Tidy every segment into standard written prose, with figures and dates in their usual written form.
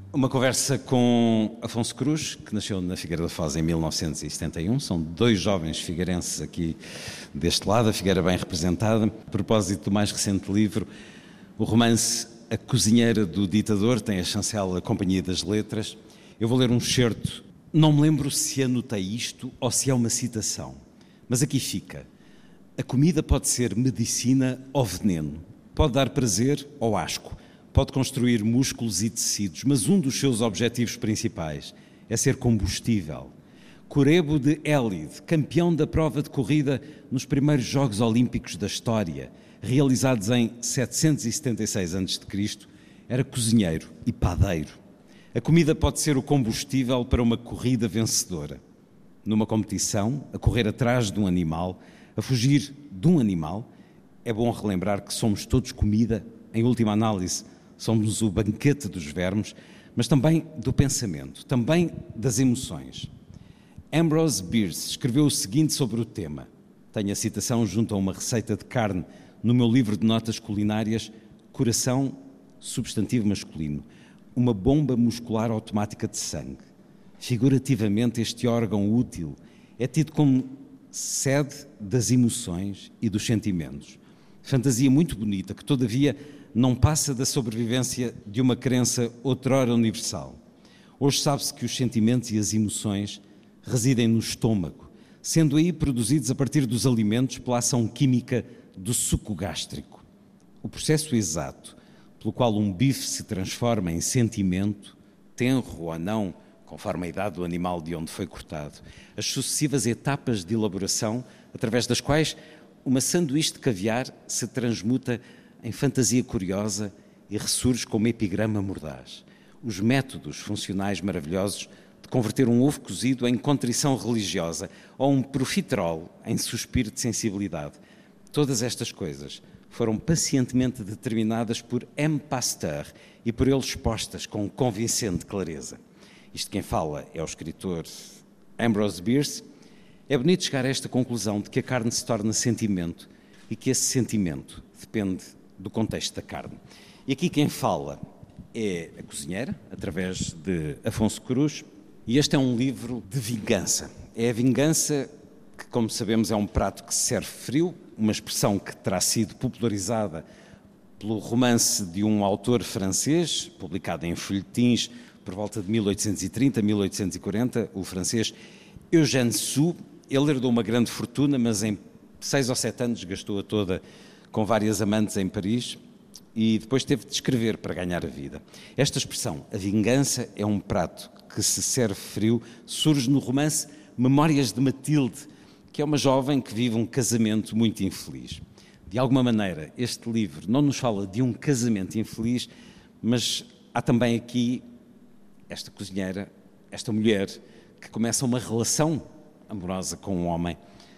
Uma conversa com Afonso Cruz, que nasceu na Figueira da Foz em 1971. São dois jovens figueirenses aqui deste lado, a Figueira bem representada. A propósito do mais recente livro, o romance A Cozinheira do Ditador, tem a chancela Companhia das Letras. Eu vou ler um excerto. Não me lembro se anotei isto ou se é uma citação, mas aqui fica. A comida pode ser medicina ou veneno, pode dar prazer ou asco, pode construir músculos e tecidos, mas um dos seus objetivos principais é ser combustível. Corebo de Élide, campeão da prova de corrida nos primeiros Jogos Olímpicos da história, realizados em 776 a.C., era cozinheiro e padeiro. A comida pode ser o combustível para uma corrida vencedora. Numa competição, a correr atrás de um animal, a fugir de um animal, é bom relembrar que somos todos comida, em última análise, somos o banquete dos vermes, mas também do pensamento, também das emoções. Ambrose Bierce escreveu o seguinte sobre o tema. Tenho a citação junto a uma receita de carne no meu livro de notas culinárias, Coração, substantivo masculino, uma bomba muscular automática de sangue. Figurativamente, este órgão útil é tido como sede das emoções e dos sentimentos. Fantasia muito bonita que, todavia, não passa da sobrevivência de uma crença outrora universal. Hoje sabe-se que os sentimentos e as emoções residem no estômago, sendo aí produzidos a partir dos alimentos pela ação química do suco gástrico. O processo exato pelo qual um bife se transforma em sentimento, tenro ou não, conforme a idade do animal de onde foi cortado, as sucessivas etapas de elaboração através das quais uma sanduíche de caviar se transmuta em fantasia curiosa e ressurge como epigrama mordaz. Os métodos funcionais maravilhosos de converter um ovo cozido em contrição religiosa ou um profiterol em suspiro de sensibilidade. Todas estas coisas foram pacientemente determinadas por M. Pasteur e por ele expostas com convincente clareza. Isto quem fala é o escritor Ambrose Bierce. É bonito chegar a esta conclusão de que a carne se torna sentimento e que esse sentimento depende do contexto da carne. E aqui quem fala é a cozinheira, através de Afonso Cruz, e este é um livro de vingança. É a vingança que, como sabemos, é um prato que se serve frio, uma expressão que terá sido popularizada pelo romance de um autor francês, publicado em folhetins por volta de 1830, 1840, o francês Eugène Sue. Ele herdou uma grande fortuna, mas em 6 ou 7 anos gastou-a toda com várias amantes em Paris e depois teve de escrever para ganhar a vida. Esta expressão, a vingança é um prato que se serve frio, surge no romance Memórias de Matilde, que é uma jovem que vive um casamento muito infeliz. De alguma maneira, este livro não nos fala de um casamento infeliz, mas há também aqui esta cozinheira, esta mulher, que começa uma relação amorosa com um homem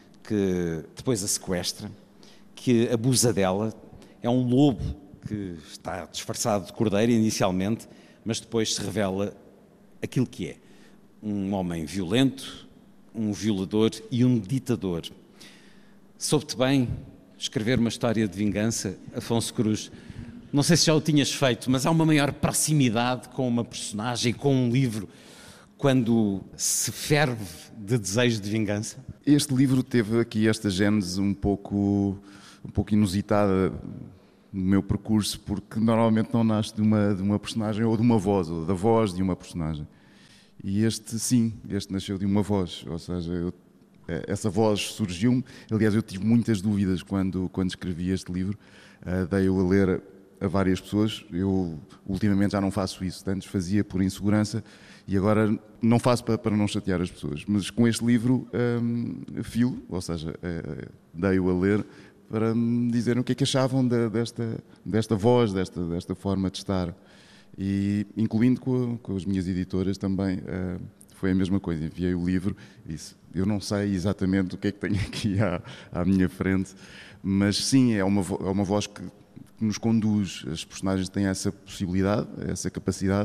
que depois a sequestra, que abusa dela. É um lobo que está disfarçado de cordeiro inicialmente, mas depois se revela aquilo que é. Um homem violento, um violador e um ditador. Soube-te bem escrever uma história de vingança, Afonso Cruz. Não sei se já o tinhas feito, mas há uma maior proximidade com uma personagem, com um livro, quando se ferve de desejo de vingança? Este livro teve aqui esta gênese um pouco inusitada no meu percurso, porque normalmente não nasce de uma personagem ou de uma voz, ou da voz de uma personagem. E este nasceu de uma voz, ou seja, essa voz surgiu-me. Aliás, eu tive muitas dúvidas quando escrevi este livro, dei-o a ler a várias pessoas. Eu ultimamente já não faço isso, antes fazia por insegurança e agora não faço para não chatear as pessoas. Mas com este livro filo, ou seja, dei-o a ler para me dizerem o que é que achavam desta voz, desta forma de estar. E incluindo com as minhas editoras também, foi a mesma coisa. Enviei o livro e disse, eu não sei exatamente o que é que tenho aqui à minha frente, mas sim, é uma voz que nos conduz. As personagens têm essa possibilidade, essa capacidade,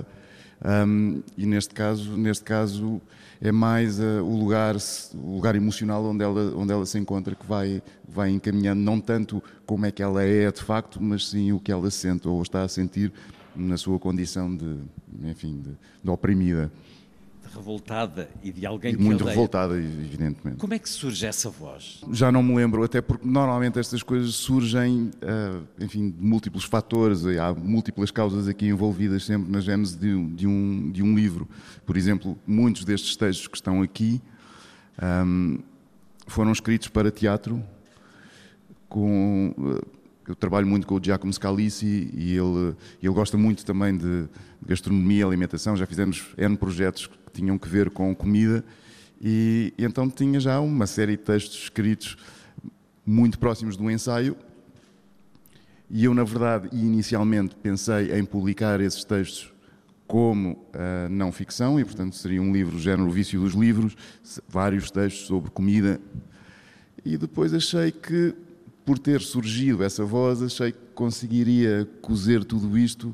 e neste caso é mais o lugar emocional onde ela se encontra que vai encaminhando, não tanto como é que ela é de facto, mas sim o que ela sente ou está a sentir na sua condição de, enfim, de oprimida. Revoltada e de alguém que muito odeia. revoltada, evidentemente. Como é que surge essa voz? Já não me lembro, até porque normalmente estas coisas surgem, enfim, de múltiplos fatores, há múltiplas causas aqui envolvidas sempre na gênese de um livro. Por exemplo, muitos destes textos que estão aqui foram escritos para teatro. Eu trabalho muito com o Giacomo Scalisi e ele gosta muito também de gastronomia, alimentação. Já fizemos N projetos que tinham que ver com comida e então tinha já uma série de textos escritos muito próximos do ensaio e eu, na verdade, inicialmente pensei em publicar esses textos como não ficção e, portanto, seria um livro género O Vício dos Livros, vários textos sobre comida e depois achei que, por ter surgido essa voz, achei que conseguiria cozer tudo isto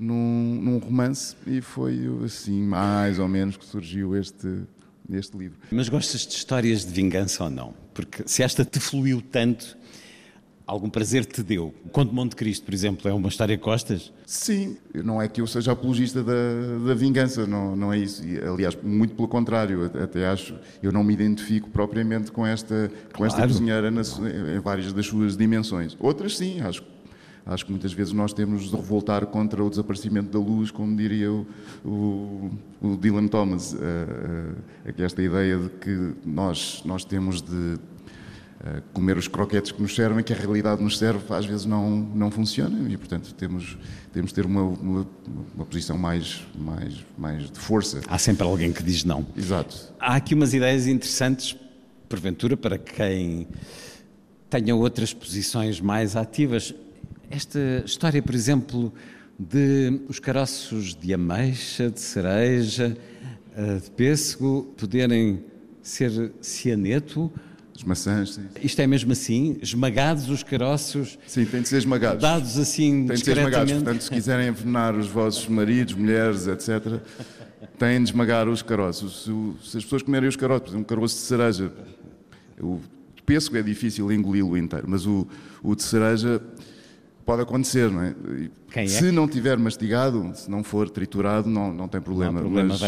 num romance e foi assim, mais ou menos, que surgiu este livro. Mas gostas de histórias de vingança ou não? Porque se esta te fluiu tanto, algum prazer te deu? O Conde de Monte Cristo, por exemplo, é uma história que gostas? Sim, não é que eu seja apologista da vingança, não é isso. E, aliás, muito pelo contrário, até acho, eu não me identifico propriamente com esta cozinheira em várias das suas dimensões. Outras sim, acho que muitas vezes nós temos de revoltar contra o desaparecimento da luz, como diria o Dylan Thomas, esta ideia de que nós temos de comer os croquetes que nos servem, que a realidade nos serve, às vezes não funciona e, portanto, temos de ter uma posição mais de força. Há sempre alguém que diz não. Exato. Há aqui umas ideias interessantes, porventura, para quem tenha outras posições mais ativas. Esta história, por exemplo, de os caroços de ameixa, de cereja, de pêssego, poderem ser cianeto. As maçãs, sim. Isto é mesmo assim? Esmagados os caroços? Sim, têm de ser esmagados. Dados assim têm de ser esmagados. Portanto, se quiserem envenenar os vossos maridos, mulheres, etc., têm de esmagar os caroços. Se as pessoas comerem os caroços, por exemplo, um caroço de cereja, o pêssego é difícil engoli-lo inteiro, mas o de cereja pode acontecer, não é? Se não tiver mastigado, se não for triturado, não tem problema. Não há problema,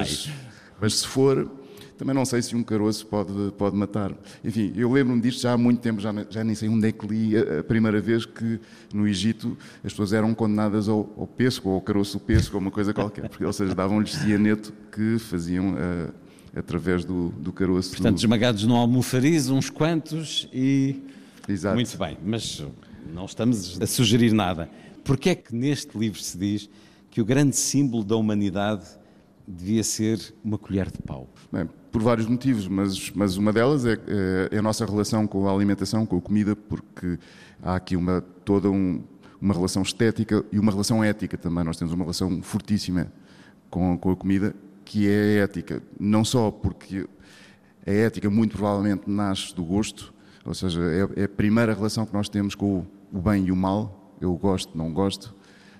mas se for, também não sei se um caroço pode matar. Enfim, eu lembro-me disto já há muito tempo, já nem sei onde é que li a primeira vez que no Egito as pessoas eram condenadas ao pêssego, ou ao caroço do pêssego, ou uma coisa qualquer, porque, ou seja, davam-lhes cianeto que faziam através do caroço. Portanto, esmagados no almofariz, uns quantos e... Exato. Muito bem, mas não estamos a sugerir nada. Porquê é que neste livro se diz que o grande símbolo da humanidade devia ser uma colher de pau? Bem, por vários motivos, mas uma delas é a nossa relação com a alimentação, com a comida, porque há aqui toda uma relação estética e uma relação ética também. Nós temos uma relação fortíssima com a comida, que é ética. Não só porque a ética muito provavelmente nasce do gosto, ou seja, é a primeira relação que nós temos com o bem e o mal. Eu gosto, não gosto.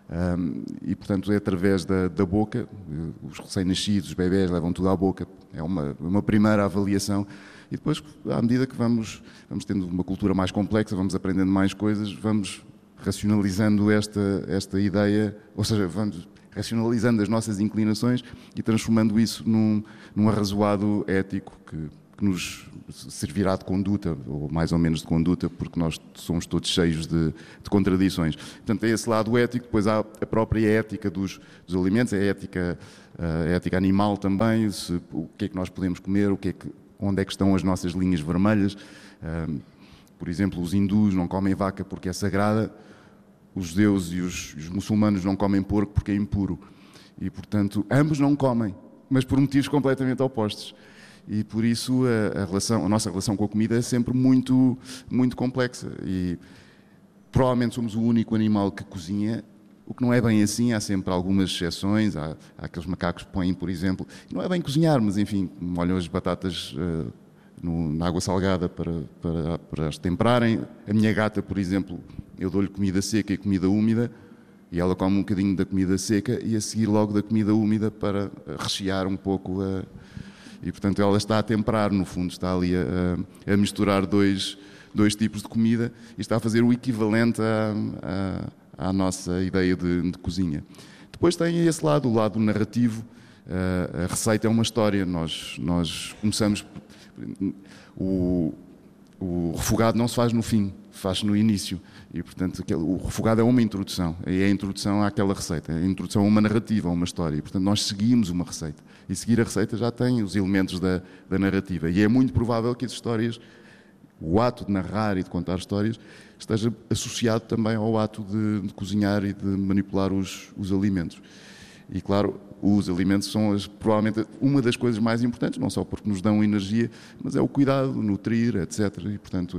E, portanto, é através da boca. Os recém-nascidos, os bebés, levam tudo à boca. É uma primeira avaliação. E depois, à medida que vamos tendo uma cultura mais complexa, vamos aprendendo mais coisas, vamos racionalizando esta ideia, ou seja, vamos racionalizando as nossas inclinações e transformando isso num arrazoado ético que nos servirá de conduta, ou mais ou menos de conduta, porque nós somos todos cheios de contradições. Portanto, é esse lado ético, depois há a própria ética dos alimentos, a ética animal também, o que é que nós podemos comer, onde é que estão as nossas linhas vermelhas. Por exemplo, os hindus não comem vaca porque é sagrada, os judeus e os muçulmanos não comem porco porque é impuro. E, portanto, ambos não comem, mas por motivos completamente opostos. E por isso a nossa relação com a comida é sempre muito, muito complexa. E provavelmente somos o único animal que cozinha, o que não é bem assim, há sempre algumas exceções. Há aqueles macacos que põem, por exemplo, não é bem cozinhar, mas enfim, molham as batatas na água salgada para as temperarem. A minha gata, por exemplo, eu dou-lhe comida seca e comida úmida, e ela come um bocadinho da comida seca e a seguir logo da comida úmida para rechear um pouco E, portanto, ela está a temperar, no fundo, está ali a misturar dois tipos de comida e está a fazer o equivalente à nossa ideia de cozinha. Depois tem esse lado, o lado narrativo. A receita é uma história. Nós começamos... O refogado não se faz no fim, faz-se no início. E, portanto, o refogado é uma introdução. É a introdução àquela receita. É a introdução a uma narrativa, a uma história. E, portanto, nós seguimos uma receita. E seguir a receita já tem os elementos da narrativa. E é muito provável que as histórias, o ato de narrar e de contar histórias, esteja associado também ao ato de cozinhar e de manipular os alimentos. E, claro, os alimentos são provavelmente uma das coisas mais importantes, não só porque nos dão energia, mas é o cuidado, nutrir, etc. E, portanto,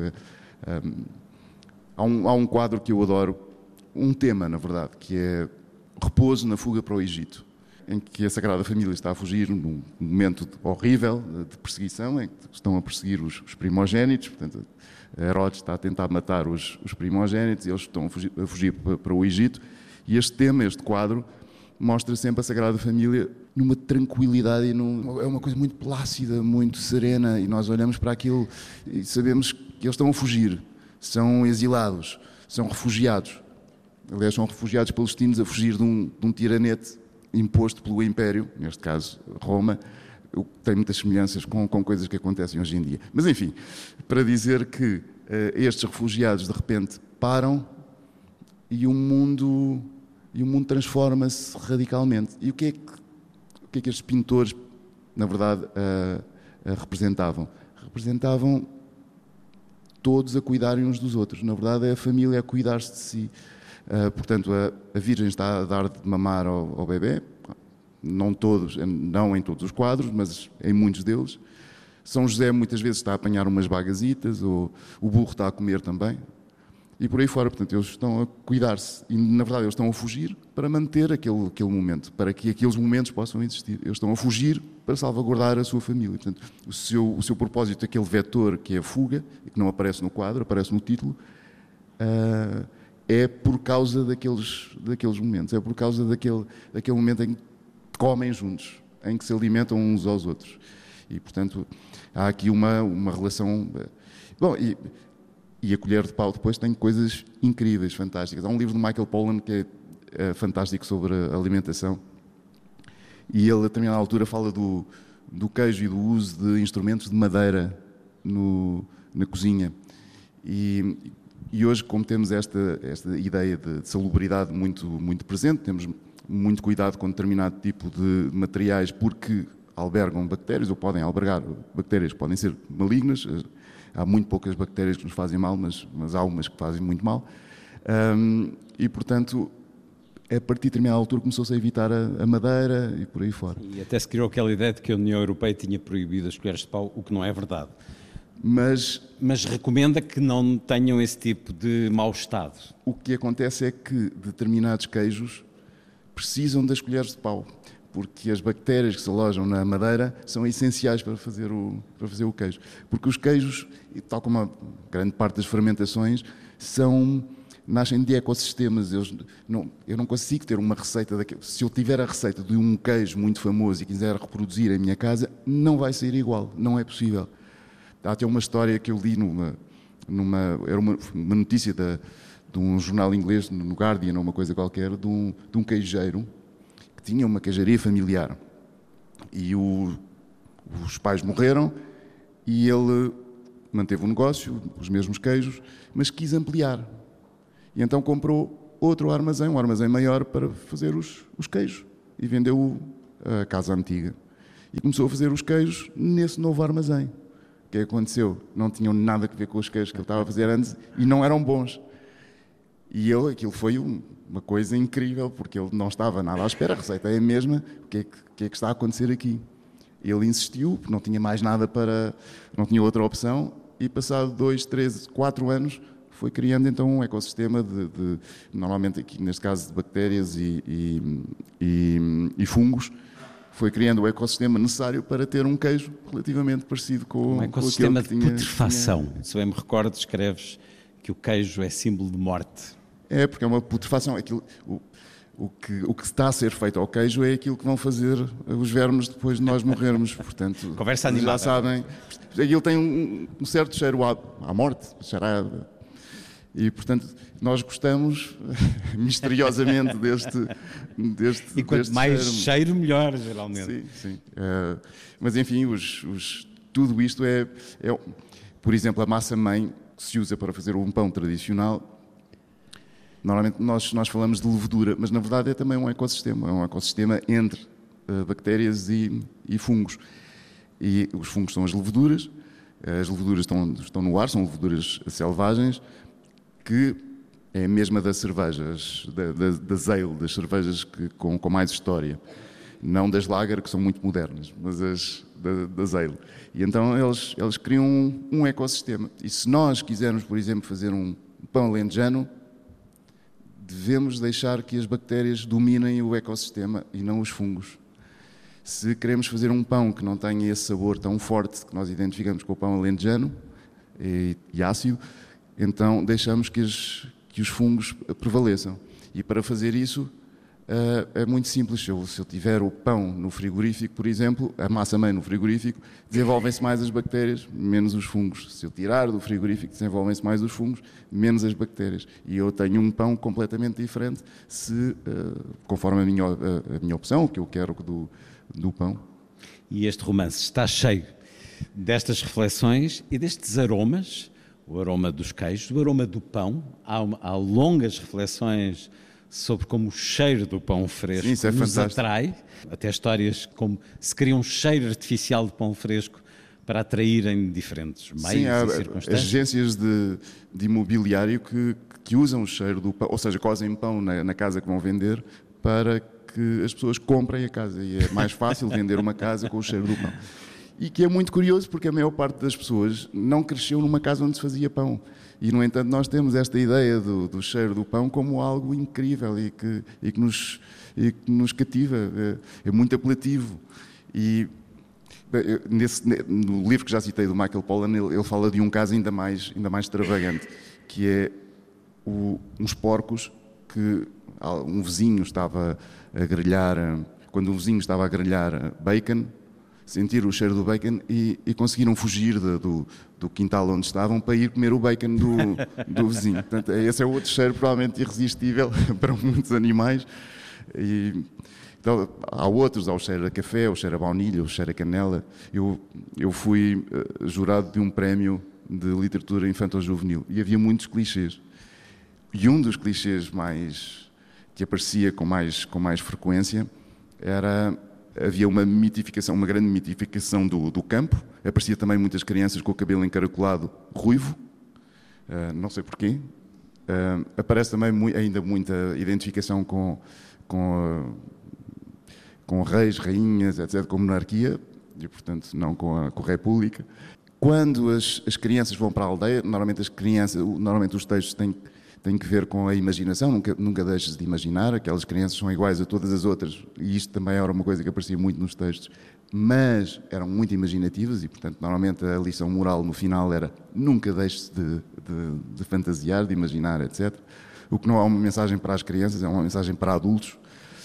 há um quadro que eu adoro, um tema, na verdade, que é Repouso na fuga para o Egito, em que a Sagrada Família está a fugir num momento horrível de perseguição, em que estão a perseguir os primogénitos. Portanto, Herodes está a tentar matar os primogénitos e eles estão a fugir para o Egito. E este tema, este quadro, mostra sempre a Sagrada Família numa tranquilidade e é uma coisa muito plácida, muito serena, e nós olhamos para aquilo e sabemos que eles estão a fugir, são exilados, são refugiados. Aliás, são refugiados palestinos a fugir de um tiranete imposto pelo Império, neste caso Roma, o que tem muitas semelhanças com coisas que acontecem hoje em dia. Mas, enfim, para dizer que estes refugiados de repente param e o mundo transforma-se radicalmente. E o que é que estes pintores, na verdade, representavam? Representavam todos a cuidarem uns dos outros. Na verdade, é a família a cuidar-se de si. Portanto, a Virgem está a dar de mamar ao bebê, não em todos os quadros, mas em muitos deles. São José muitas vezes está a apanhar umas bagasitas, ou o burro está a comer também. E por aí fora, portanto, eles estão a cuidar-se. E, na verdade, eles estão a fugir para manter aquele momento, para que aqueles momentos possam existir. Eles estão a fugir para salvaguardar a sua família. Portanto, o seu propósito, aquele vetor que é a fuga, e que não aparece no quadro, aparece no título, é por causa daqueles momentos. É por causa daquele momento em que comem juntos, em que se alimentam uns aos outros. E, portanto, há aqui uma relação... Bom, e a Colher de Pau depois tem coisas incríveis, fantásticas. Há um livro de Michael Pollan que é fantástico sobre a alimentação. E ele, a determinada altura, fala do queijo e do uso de instrumentos de madeira na cozinha. E hoje, como temos esta ideia de salubridade muito, muito presente, temos muito cuidado com determinado tipo de materiais porque albergam bactérias, ou podem albergar bactérias que podem ser malignas. Há muito poucas bactérias que nos fazem mal, mas há umas que fazem muito mal. E, portanto, a partir de determinada altura começou-se a evitar a madeira e por aí fora. E até se criou aquela ideia de que a União Europeia tinha proibido as colheres de pau, o que não é verdade. Mas recomenda que não tenham esse tipo de mau estado. O que acontece é que determinados queijos precisam das colheres de pau, porque as bactérias que se alojam na madeira são essenciais para fazer o queijo. Porque os queijos, tal como a grande parte das fermentações, nascem de ecossistemas. Eu não consigo ter uma receita daquele. Se eu tiver a receita de um queijo muito famoso e quiser reproduzir em minha casa, não vai sair igual, não é possível. Há até uma história que eu li era uma notícia de um jornal inglês, no Guardian, ou uma coisa qualquer, de um queijeiro que tinha uma queijaria familiar. E os pais morreram e ele manteve o negócio, os mesmos queijos, mas quis ampliar. E então comprou outro armazém, um armazém maior, para fazer os queijos. E vendeu a casa antiga. E começou a fazer os queijos nesse novo armazém. O que aconteceu? Não tinham nada a ver com os queijos que ele estava a fazer antes e não eram bons. E aquilo foi uma coisa incrível, porque ele não estava nada à espera, a receita é a mesma, o que é que está a acontecer aqui? Ele insistiu, porque não tinha mais nada não tinha outra opção, e passado 2, 3, 4 anos, foi criando então um ecossistema normalmente aqui neste caso de bactérias e fungos, foi criando o ecossistema necessário para ter um queijo relativamente parecido com um ecossistema aquele que de putrefação. Se bem me recordo, escreves que o queijo é símbolo de morte. É, porque é uma putrefação. O que está a ser feito ao queijo é aquilo que vão fazer os vermes depois de nós morrermos. Portanto, conversa animada. Já sabem. Aquilo tem um certo cheiro à morte, cheirado. E, portanto, nós gostamos misteriosamente deste E quanto deste mais cheiro, melhor, geralmente. Sim, sim. Mas, enfim, tudo isto por exemplo, a massa-mãe que se usa para fazer um pão tradicional. Normalmente nós falamos de levedura, mas na verdade é também um ecossistema entre bactérias e fungos. E os fungos são as leveduras estão no ar, são leveduras selvagens, que é a mesma das cervejas, das ale, das cervejas com mais história. Não das lager, que são muito modernas, mas das ale. E então eles criam um ecossistema. E se nós quisermos, por exemplo, fazer um pão alentejano, devemos deixar que as bactérias dominem o ecossistema e não os fungos. Se queremos fazer um pão que não tenha esse sabor tão forte que nós identificamos com o pão alentejano e ácido, então deixamos que os fungos prevaleçam. E para fazer isso é muito simples. Se eu tiver o pão no frigorífico, por exemplo, a massa-mãe no frigorífico, desenvolvem-se mais as bactérias, menos os fungos. Se eu tirar do frigorífico, desenvolvem-se mais os fungos, menos as bactérias. E eu tenho um pão completamente diferente conforme a minha opção, o que eu quero do pão. E este romance está cheio destas reflexões e destes aromas, o aroma dos queijos, o aroma do pão. Há longas reflexões sobre como o cheiro do pão fresco nos fantástico. atrai, até histórias como se cria um cheiro artificial de pão fresco para atraírem diferentes meios e circunstâncias. As agências de imobiliário que usam o cheiro do pão, ou seja, cozem pão na casa que vão vender para que as pessoas comprem a casa. E é mais fácil vender uma casa com o cheiro do pão. E que é muito curioso, porque a maior parte das pessoas não cresceu numa casa onde se fazia pão. E, no entanto, nós temos esta ideia do cheiro do pão como algo incrível e que nos cativa. É muito apelativo. E no livro que já citei do Michael Pollan, ele fala de um caso ainda mais extravagante, que é uns porcos que um vizinho estava a grelhar. Quando o vizinho estava a grelhar bacon, sentiram o cheiro do bacon e conseguiram fugir do quintal onde estavam para ir comer o bacon do vizinho. Portanto, esse é outro cheiro provavelmente irresistível para muitos animais. Então, há outros, há o cheiro a café, o cheiro a baunilha, o cheiro a canela. Eu fui jurado de um prémio de literatura infantil-juvenil e havia muitos clichês. E um dos clichês que aparecia com mais frequência havia uma grande mitificação do campo. Aparecia também muitas crianças com o cabelo encaracolado ruivo, não sei porquê. Aparece também ainda muita identificação com reis, rainhas, etc., com monarquia, e portanto não com a república. Quando as crianças vão para a aldeia, normalmente os textos têm que ver com a imaginação, nunca deixes de imaginar, aquelas crianças são iguais a todas as outras, e isto também era uma coisa que aparecia muito nos textos, mas eram muito imaginativas e, portanto, normalmente a lição moral no final era nunca deixes de fantasiar, de imaginar, etc. O que não é uma mensagem para as crianças, é uma mensagem para adultos.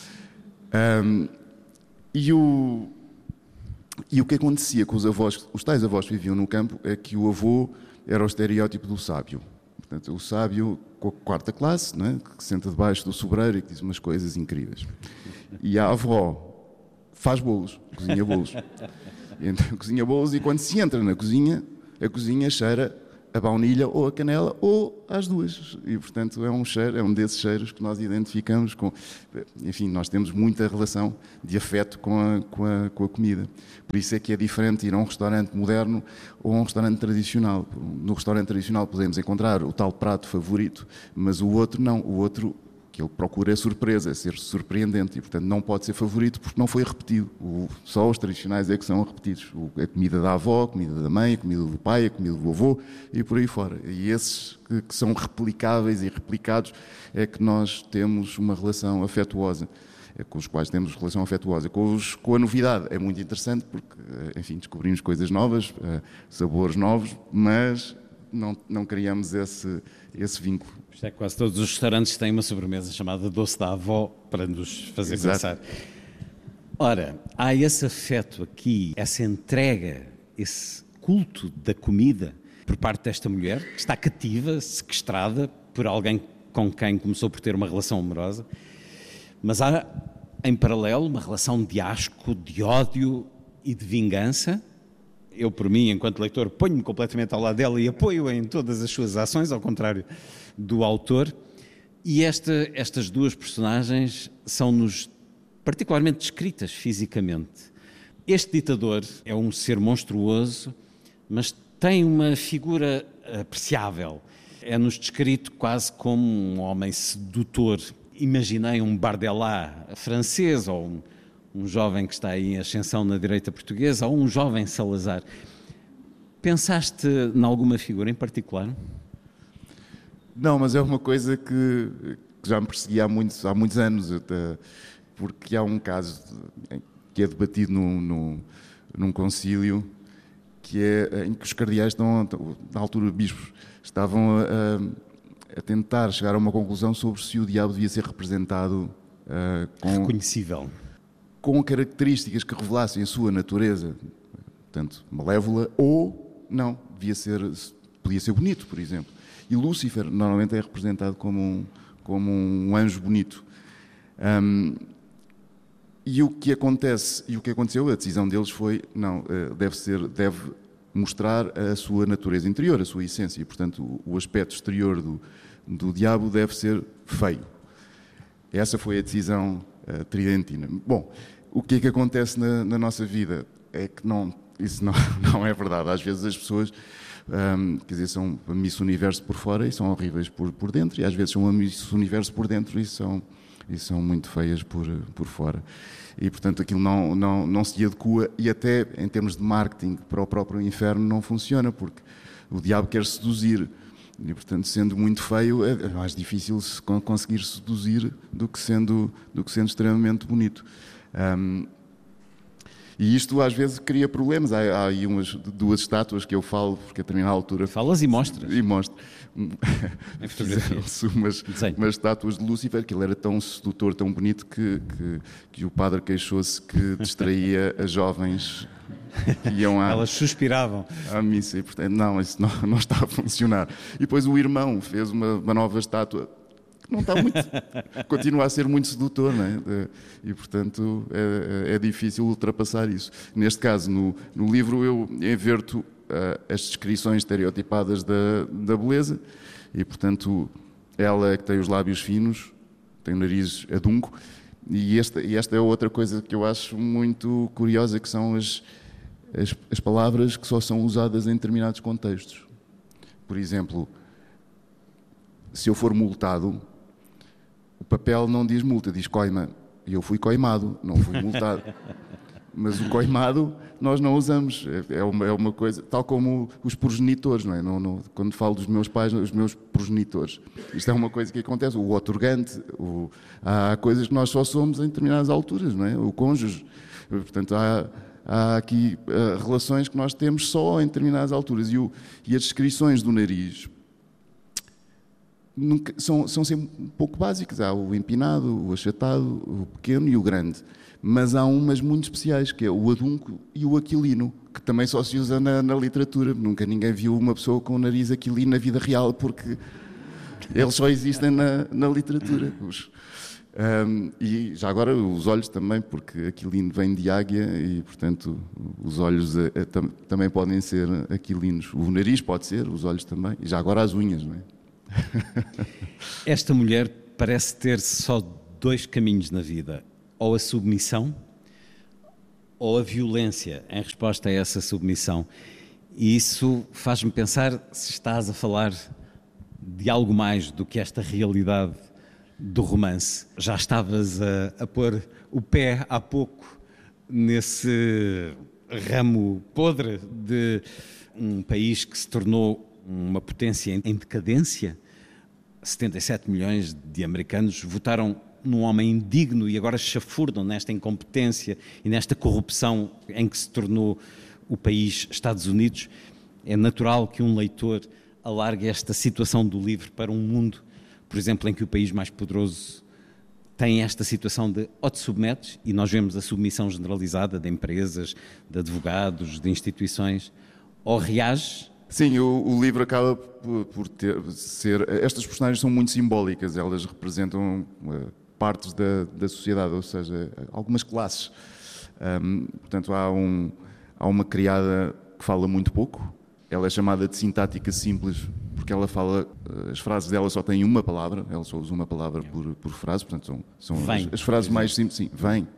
E o que acontecia com os tais avós que viviam no campo é que o avô era o estereótipo do sábio. Portanto, o sábio com a quarta classe, não é? Que se senta debaixo do sobreiro e que diz umas coisas incríveis. E a avó faz bolos, cozinha bolos. E então cozinha bolos e quando se entra na cozinha, a cozinha cheira a baunilha ou a canela ou as duas. E, portanto, é um desses cheiros que nós identificamos com... Enfim, nós temos muita relação de afeto com a comida. Por isso é que é diferente ir a um restaurante moderno ou a um restaurante tradicional. No restaurante tradicional podemos encontrar o tal prato favorito, mas o outro não. O outro que ele procura é surpresa, é ser surpreendente e, portanto, não pode ser favorito porque não foi repetido. Só os tradicionais é que são repetidos. A comida da avó, a comida da mãe, a comida do pai, a comida do avô e por aí fora. E esses que são replicáveis e replicados é que nós temos uma relação afetuosa, com os quais temos relação afetuosa. Com a novidade é muito interessante porque, enfim, descobrimos coisas novas, sabores novos, mas não criamos esse vínculo. Isto é que quase todos os restaurantes têm uma sobremesa chamada doce da avó para nos fazer pensar. Ora, há esse afeto aqui, essa entrega, esse culto da comida por parte desta mulher, que está cativa, sequestrada por alguém com quem começou por ter uma relação amorosa, mas há, em paralelo, uma relação de asco, de ódio e de vingança. Eu, por mim, enquanto leitor, ponho-me completamente ao lado dela e apoio-a em todas as suas ações, ao contrário do autor. E estas duas personagens são-nos particularmente descritas fisicamente. Este ditador é um ser monstruoso, mas tem uma figura apreciável. É-nos descrito quase como um homem sedutor. Imaginei um Bardella francês, ou um jovem que está aí em ascensão na direita portuguesa, ou um jovem Salazar. Pensaste em alguma figura em particular? Não, mas é uma coisa que já me perseguia há muitos anos, porque há um caso que é debatido num concílio, que é em que os cardeais estão, na altura bispos, estavam a tentar chegar a uma conclusão sobre se o diabo devia ser representado reconhecível, com características que revelassem a sua natureza, portanto, malévola, ou não, podia ser bonito, por exemplo. E Lúcifer normalmente é representado como um anjo bonito. E o que aconteceu, a decisão deles foi, não, deve mostrar a sua natureza interior, a sua essência, e portanto o aspecto exterior do diabo deve ser feio. Essa foi a decisão tridentina. Bom, o que é que acontece na nossa vida? É que isso não é verdade. Às vezes as pessoas, quer dizer, são a Miss Universo por fora e são horríveis por dentro, e às vezes são a Miss Universo por dentro e são muito feias por fora. E, portanto, aquilo não se adequa, e até em termos de marketing para o próprio inferno não funciona, porque o diabo quer seduzir. E, portanto, sendo muito feio, é mais difícil conseguir seduzir do que sendo extremamente bonito. E isto às vezes cria problemas. Há aí duas estátuas que eu falo, porque a determinada altura... Falas e mostras. E mostro. Em fotografia. umas estátuas de Lúcifer, que ele era tão sedutor, tão bonito, que o padre queixou-se que distraía as jovens que iam Elas suspiravam à missa. E, portanto, não, isso não está a funcionar. E depois o irmão fez uma nova estátua, não está muito, continua a ser muito sedutor, não é? E, portanto, é difícil ultrapassar isso. Neste caso, no livro, eu inverto as descrições estereotipadas da beleza, e, portanto, ela é que tem os lábios finos, tem o nariz adunco, e esta é outra coisa que eu acho muito curiosa, que são as palavras que só são usadas em determinados contextos. Por exemplo, se eu for multado, o papel não diz multa, diz coima. E eu fui coimado, não fui multado. Mas o coimado nós não usamos. É uma coisa, tal como os progenitores, não é? Quando falo dos meus pais, os meus progenitores. Isto é uma coisa que acontece. O outorgante, há coisas que nós só somos em determinadas alturas, não é? O cônjuge. Portanto, há aqui relações que nós temos só em determinadas alturas. E as descrições do nariz são sempre um pouco básicas. Há o empinado, o achatado, o pequeno e o grande. Mas há umas muito especiais, que é o adunco e o aquilino, que também só se usa na literatura. Nunca ninguém viu uma pessoa com o nariz aquilino na vida real, porque eles só existem na literatura. E já agora os olhos também, porque aquilino vem de águia e, portanto, os olhos também podem ser aquilinos. O nariz pode ser, os olhos também. E já agora as unhas, não é? Esta mulher parece ter só dois caminhos na vida: ou a submissão ou a violência em resposta a essa submissão. E isso faz-me pensar se estás a falar de algo mais do que esta realidade do romance. Já estavas a pôr o pé há pouco nesse ramo podre de um país que se tornou uma potência em decadência. 77 milhões de americanos votaram num homem indigno e agora chafurdam nesta incompetência e nesta corrupção em que se tornou o país Estados Unidos. É natural que um leitor alargue esta situação do livro para um mundo, por exemplo, em que o país mais poderoso tem esta situação de ou te submetes, e nós vemos a submissão generalizada de empresas, de advogados, de instituições, ou reages Sim, o livro acaba por ser... Estas personagens são muito simbólicas, elas representam partes da sociedade, ou seja, algumas classes. Portanto, há uma criada que fala muito pouco, ela é chamada de sintática simples, porque ela fala, as frases dela só têm uma palavra, ela só usa uma palavra por frase, portanto são as frases mais simples, sim, vem,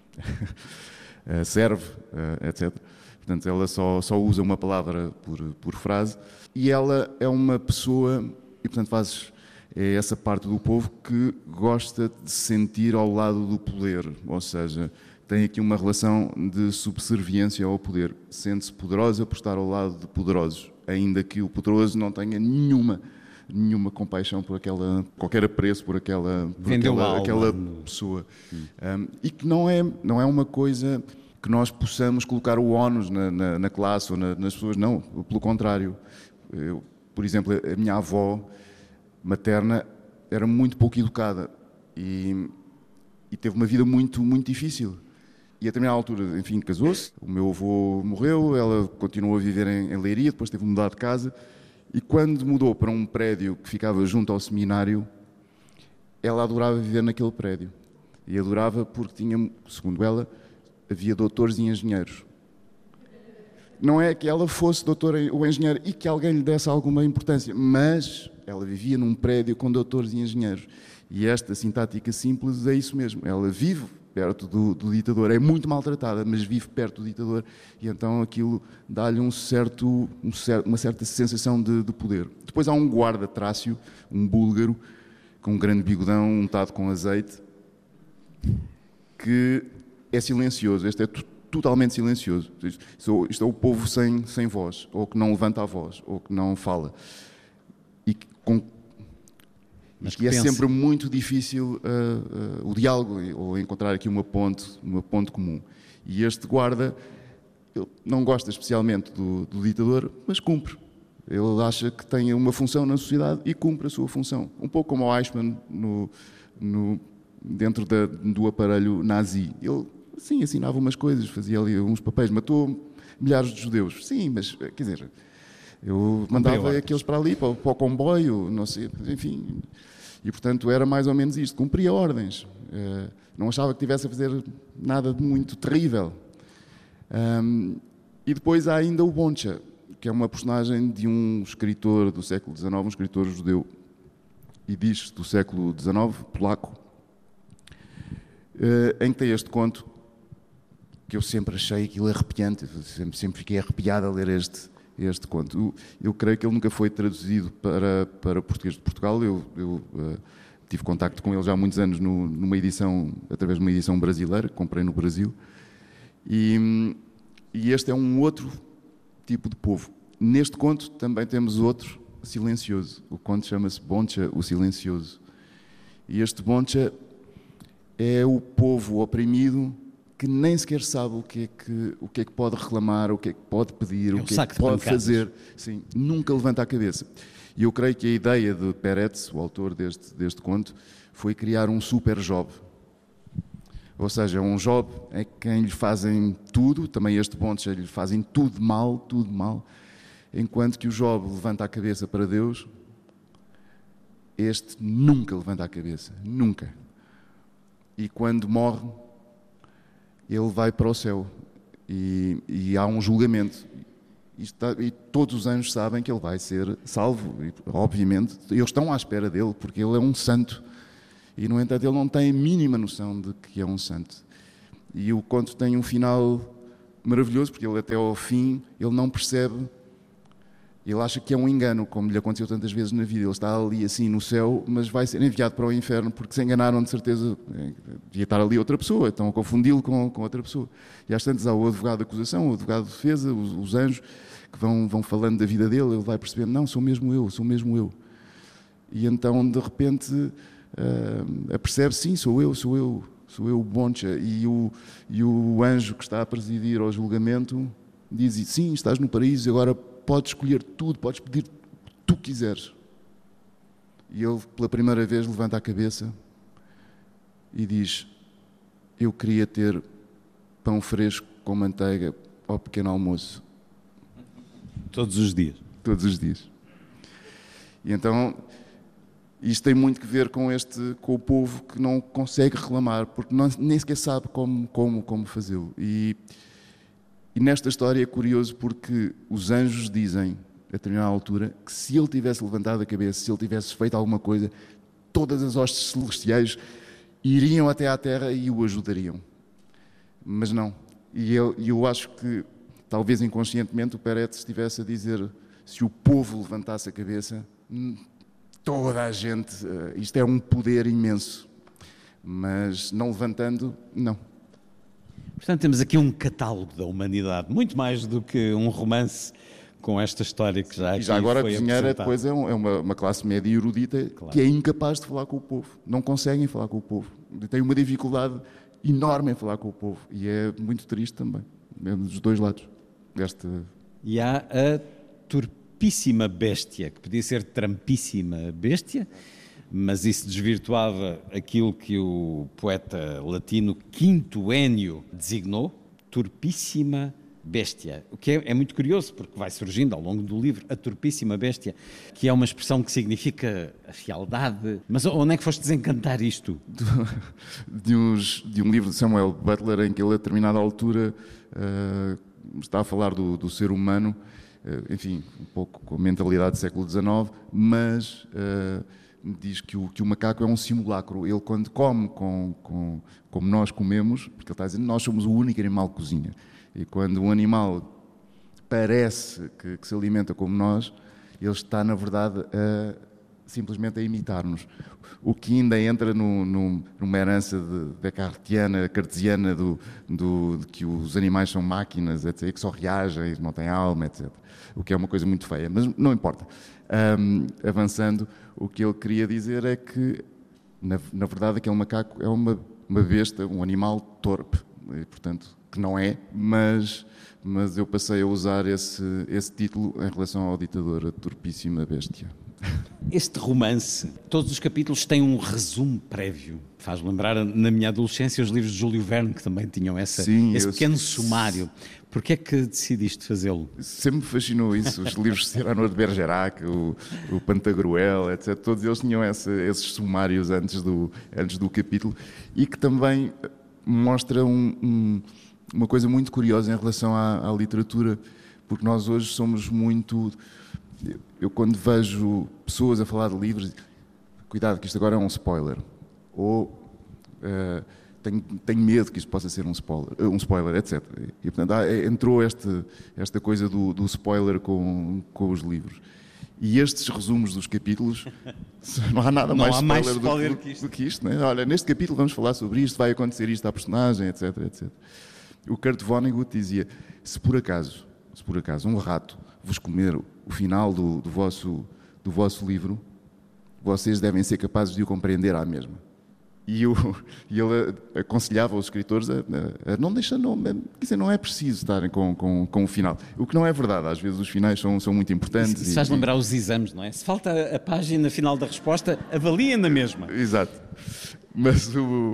serve, etc. Portanto, ela só usa uma palavra por frase, e ela é uma pessoa, e portanto é essa parte do povo que gosta de se sentir ao lado do poder, ou seja, tem aqui uma relação de subserviência ao poder, sente-se poderosa por estar ao lado de poderosos, ainda que o poderoso não tenha nenhuma compaixão por qualquer apreço por aquela pessoa. E que não é uma coisa que nós possamos colocar o ónus na classe ou nas pessoas, não, pelo contrário. Por exemplo, a minha avó materna era muito pouco educada e teve uma vida muito, muito difícil. E a determinada altura, enfim, casou-se, o meu avô morreu, ela continuou a viver em Leiria, depois teve de mudar de casa, e quando mudou para um prédio que ficava junto ao seminário, ela adorava viver naquele prédio. E adorava porque tinha, segundo ela, havia doutores e engenheiros. Não é que ela fosse doutora ou engenheira e que alguém lhe desse alguma importância, mas ela vivia num prédio com doutores e engenheiros. E esta sintática simples é isso mesmo, ela vive perto do ditador, é muito maltratada, mas vive perto do ditador, e então aquilo dá-lhe uma certa sensação de poder. Depois há um guarda trácio, um búlgaro, com um grande bigodão untado com azeite, que é silencioso. Este é totalmente silencioso. Isto é o povo sem voz, ou que não levanta a voz, ou que não fala. E é sempre muito difícil o diálogo, ou encontrar aqui uma ponte comum. E este guarda, ele não gosta especialmente do ditador, mas cumpre. Ele acha que tem uma função na sociedade e cumpre a sua função. Um pouco como o Eichmann dentro do aparelho nazi. Ele, sim, assinava umas coisas, fazia ali uns papéis, matou milhares de judeus. Sim, mas, quer dizer, eu mandava aqueles para ali, para o comboio, não sei, enfim. E, portanto, era mais ou menos isto. Cumpria ordens. Não achava que tivesse a fazer nada de muito terrível. E depois há ainda o Boncha, que é uma personagem de um escritor do século XIX, um escritor judeu, e diz do século XIX, polaco, em que tem este conto, que eu sempre achei aquilo arrepiante, sempre fiquei arrepiado a ler este conto. Eu creio que ele nunca foi traduzido para português de Portugal. Eu tive contacto com ele já há muitos anos através de uma edição brasileira, que comprei no Brasil. E este é um outro tipo de povo. Neste conto também temos outro silencioso. O conto chama-se Boncha, o Silencioso. E este Boncha é o povo oprimido que nem sequer sabe o que é que pode reclamar, o que é que pode pedir, o que é que pode fazer. Sim, nunca levanta a cabeça. E eu creio que a ideia de Peretz, o autor deste conto, foi criar um super job. Ou seja, um job é quem lhe fazem tudo, também este Boncha lhe fazem tudo mal, enquanto que o job levanta a cabeça para Deus, este nunca levanta a cabeça, nunca. E quando morre, ele vai para o céu e há um julgamento. E todos os anjos sabem que ele vai ser salvo. E, obviamente, eles estão à espera dele, porque ele é um santo. E, no entanto, ele não tem a mínima noção de que é um santo. E o conto tem um final maravilhoso, porque ele até ao fim, ele não percebe. Ele acha que é um engano, como lhe aconteceu tantas vezes na vida. Ele está ali assim no céu, mas vai ser enviado para o inferno, porque se enganaram de certeza. Devia estar ali outra pessoa, estão a confundi-lo com outra pessoa. E às tantas há o advogado de acusação, o advogado de defesa, os anjos, que vão falando da vida dele. Ele vai percebendo, não, sou mesmo eu. E então, de repente, apercebe, sim, sou eu o Boncha. E o anjo que está a presidir ao julgamento diz, sim, estás no paraíso, agora podes escolher tudo, podes pedir o que tu quiseres. E ele, pela primeira vez, levanta a cabeça e diz, eu queria ter pão fresco com manteiga ao pequeno almoço. Todos os dias. todos os dias. E então, isto tem muito que ver com o povo que não consegue reclamar, porque nem sequer sabe como fazê-lo. E nesta história é curioso porque os anjos dizem, a determinada altura, que se ele tivesse levantado a cabeça, se ele tivesse feito alguma coisa, todas as hostes celestiais iriam até à terra e o ajudariam. Mas não. E eu acho que, talvez inconscientemente, o Peretz estivesse a dizer, se o povo levantasse a cabeça, toda a gente, isto é um poder imenso. Mas não levantando, não. Portanto, temos aqui um catálogo da humanidade, muito mais do que um romance com esta história que já aqui foi apresentada. E já agora a cozinheira depois é uma classe média erudita, claro, que é incapaz de falar com o povo. Não conseguem falar com o povo. Tem uma dificuldade enorme em falar com o povo. E é muito triste também, dos dois lados. E há a torpíssima béstia, que podia ser trampíssima béstia, mas isso desvirtuava aquilo que o poeta latino Quinto Ennio designou, torpíssima béstia. O que é muito curioso, porque vai surgindo ao longo do livro a torpíssima béstia, que é uma expressão que significa a fealdade. Mas onde é que foste desencantar isto? De um livro de Samuel Butler, em que ele, a determinada altura, está a falar do ser humano, enfim, um pouco com a mentalidade do século XIX, mas diz que o macaco é um simulacro. Ele, quando come como nós comemos, porque ele está a dizer, nós somos o único animal que cozinha. E quando um animal parece que se alimenta como nós, ele está, na verdade, simplesmente a imitar-nos. O que ainda entra numa herança cartesiana de que os animais são máquinas, etc., que só reagem, não têm alma, etc. O que é uma coisa muito feia, mas não importa. Avançando, o que ele queria dizer é que, na verdade, aquele macaco é uma besta, um animal torpe, e, portanto, que não é, mas eu passei a usar esse título em relação ao ditador, a torpíssima béstia. Este romance, todos os capítulos têm um resumo prévio. Faz lembrar, na minha adolescência, os livros de Júlio Verne, que também tinham esse pequeno sumário. Porquê é que decidiste fazê-lo? Sempre me fascinou isso. Os livros de Cyrano de Bergerac, o Pantagruel, etc. Todos eles tinham esses sumários antes do capítulo, e que também mostra uma coisa muito curiosa em relação à literatura, porque nós hoje somos muito... Eu, quando vejo pessoas a falar de livros, cuidado que isto agora é um spoiler, ou tenho medo que isto possa ser um spoiler, etc. E, portanto, entrou esta coisa do spoiler com os livros. E estes resumos dos capítulos, não há nada mais spoiler do que isto. Né? Olha, neste capítulo vamos falar sobre isto, vai acontecer isto à personagem, etc, etc. O Kurt Vonnegut dizia, se por acaso um rato vos comer o final do vosso livro, vocês devem ser capazes de o compreender à mesma. E ele aconselhava os escritores a não deixar, quer dizer, não é preciso estarem com o final. O que não é verdade, às vezes os finais são muito importantes. Se faz lembrar os exames, não é? Se falta a página final da resposta, avaliem na mesma. Exato. Mas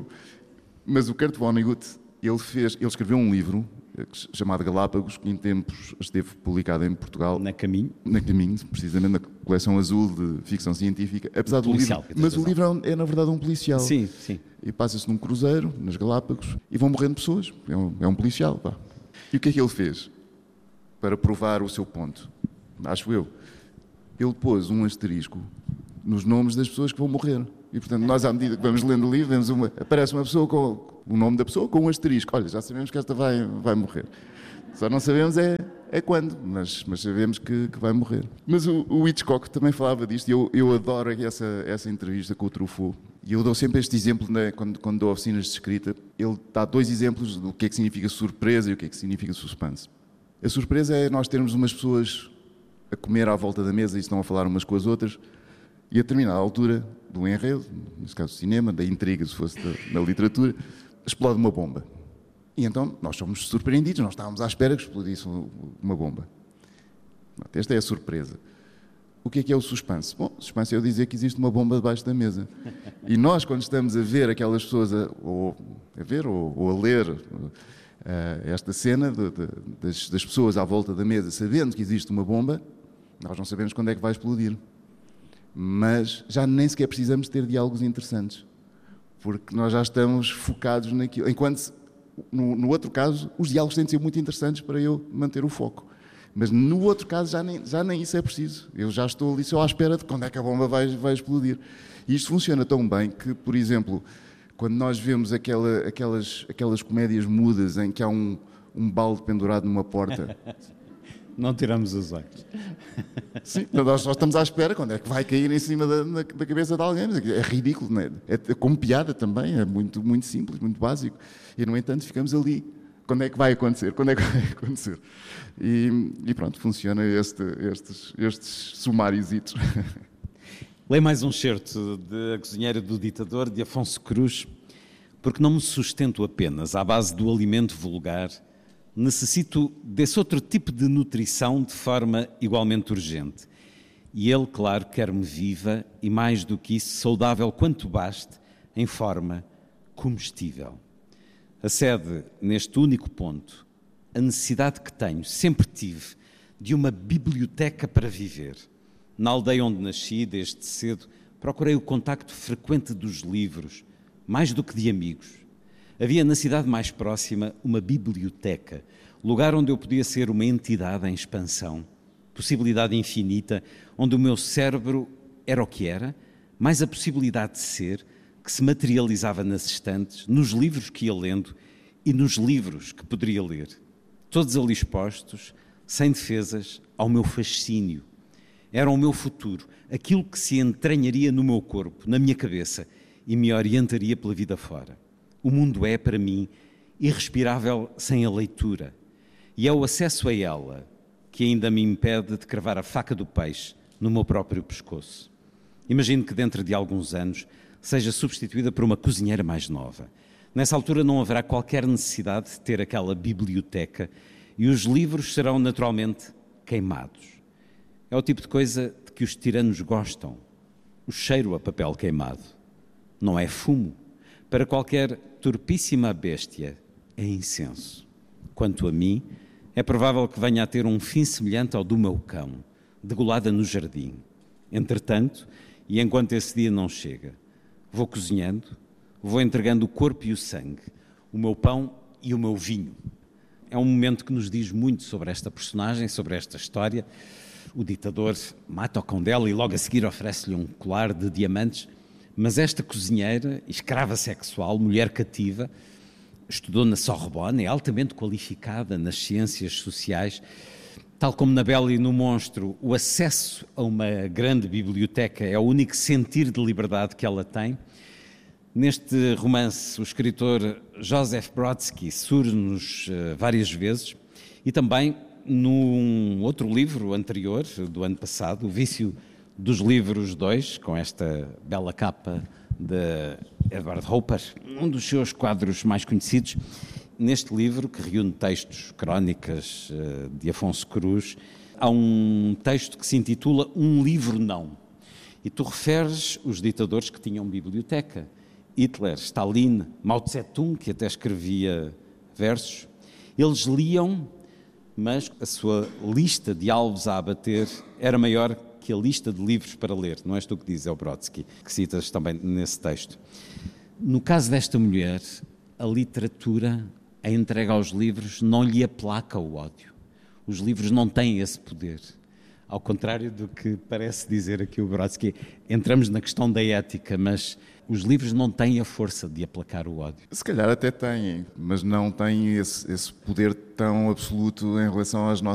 o Kurt Vonnegut, ele escreveu um livro chamado Galápagos, que em tempos esteve publicado em Portugal. Na Caminho, precisamente na coleção azul de ficção científica. Apesar do livro, mas o livro é na verdade um policial. Sim, sim. E passa-se num cruzeiro, nas Galápagos, e vão morrendo pessoas. É um policial, pá. E o que é que ele fez para provar o seu ponto? Acho eu. Ele pôs um asterisco nos nomes das pessoas que vão morrer. E, portanto, nós, à medida que vamos lendo o livro, aparece uma pessoa com o nome da pessoa com um asterisco. Olha, já sabemos que esta vai morrer. Só não sabemos é quando, mas sabemos que vai morrer. Mas o Hitchcock também falava disto, e eu adoro essa entrevista com o Truffaut. E eu dou sempre este exemplo, né, quando dou oficinas de escrita. Ele dá dois exemplos do que é que significa surpresa e o que é que significa suspense. A surpresa é nós termos umas pessoas a comer à volta da mesa e estão a falar umas com as outras, e a determinada altura do enredo, neste caso do cinema, da intriga, se fosse da literatura, explode uma bomba. E então nós somos surpreendidos, nós estávamos à espera que explodisse uma bomba. Esta é a surpresa. O que é o suspense? Bom, o suspense é eu dizer que existe uma bomba debaixo da mesa. E nós, quando estamos a ver aquelas pessoas ou a ler esta cena das pessoas à volta da mesa, sabendo que existe uma bomba, Nós não sabemos quando é que vai explodir. Mas já nem sequer precisamos ter diálogos interessantes, porque nós já estamos focados naquilo. Enquanto, no outro caso, os diálogos têm de ser muito interessantes para eu manter o foco. Mas no outro caso já nem isso é preciso. Eu já estou ali só à espera de quando é que a bomba vai explodir. E isto funciona tão bem que, por exemplo, quando nós vemos aquelas comédias mudas em que há um balde pendurado numa porta... Não tiramos os olhos. Sim, nós só estamos à espera quando é que vai cair em cima da cabeça de alguém. É ridículo, não é? É como piada também, é muito, muito simples, muito básico. E, no entanto, ficamos ali. Quando é que vai acontecer? Quando é que vai acontecer? E pronto, funciona estes sumáriozitos. Leio mais um certo de A Cozinheira do Ditador, de Afonso Cruz, porque não me sustento apenas à base do alimento vulgar. Necessito desse outro tipo de nutrição de forma igualmente urgente. E ele, claro, quer-me viva e, mais do que isso, saudável quanto baste, em forma comestível. Acede neste único ponto a necessidade que tenho, sempre tive, de uma biblioteca para viver. Na aldeia onde nasci, desde cedo, procurei o contacto frequente dos livros, mais do que de amigos. Havia na cidade mais próxima uma biblioteca, lugar onde eu podia ser uma entidade em expansão, possibilidade infinita, onde o meu cérebro era o que era, mais a possibilidade de ser, que se materializava nas estantes, nos livros que ia lendo e nos livros que poderia ler. Todos ali expostos, sem defesas, ao meu fascínio. Era o meu futuro, aquilo que se entranharia no meu corpo, na minha cabeça, e me orientaria pela vida fora. O mundo é, para mim, irrespirável sem a leitura. E é o acesso a ela que ainda me impede de cravar a faca do peixe no meu próprio pescoço. Imagino que dentro de alguns anos seja substituída por uma cozinheira mais nova. Nessa altura não haverá qualquer necessidade de ter aquela biblioteca e os livros serão naturalmente queimados. É o tipo de coisa de que os tiranos gostam. O cheiro a papel queimado. Não é fumo. Para qualquer torpíssima bestia, é incenso. Quanto a mim, é provável que venha a ter um fim semelhante ao do meu cão, degolada no jardim. Entretanto, e enquanto esse dia não chega, vou cozinhando, vou entregando o corpo e o sangue, o meu pão e o meu vinho. É um momento que nos diz muito sobre esta personagem, sobre esta história. O ditador mata o cão dela e logo a seguir oferece-lhe um colar de diamantes. Mas esta cozinheira, escrava sexual, mulher cativa, estudou na Sorbonne, é altamente qualificada nas ciências sociais. Tal como na Bela e no Monstro, o acesso a uma grande biblioteca é o único sentir de liberdade que ela tem. Neste romance, o escritor Joseph Brodsky surge-nos várias vezes e também num outro livro anterior, do ano passado, O Vício dos Livros 2, com esta bela capa de Edward Hopper, um dos seus quadros mais conhecidos. Neste livro, que reúne textos, crónicas de Afonso Cruz, há um texto que se intitula Um Livro Não. E tu referes os ditadores que tinham biblioteca. Hitler, Stalin, Mao Tse-tung, que até escrevia versos. Eles liam, mas a sua lista de alvos a abater era maior que a lista de livros para ler. Não és tu que dizes, é o Brodsky, que citas também nesse texto. No caso desta mulher, a literatura, a entrega aos livros, não lhe aplaca o ódio. Os livros não têm esse poder. Ao contrário do que parece dizer aqui o Brodsky, entramos na questão da ética, mas os livros não têm a força de aplacar o ódio. Se calhar até têm, mas não têm esse poder tão absoluto em relação às nossas